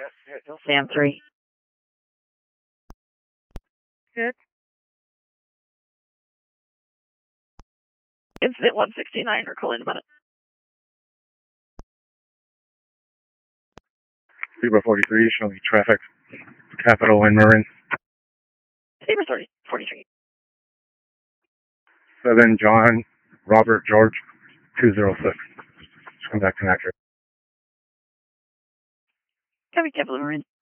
Sam 3. Good. Incident 169, we're calling about it. Zebra 43, showing traffic, Capital and Marin. Zebra 43. 7 John Robert George 206. Just come back to an accurate. Copy, Capital Marin.